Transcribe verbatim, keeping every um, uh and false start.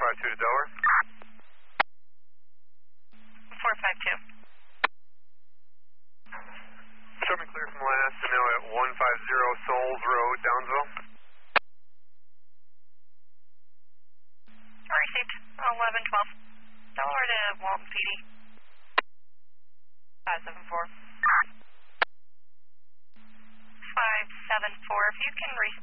five two to Delaware. four five two. Show me clear from last and now at one five zero Souls Road, Downsville. Received. eleven twelve. Delaware to Walton P D. five seven four. five seven four. If you can receive.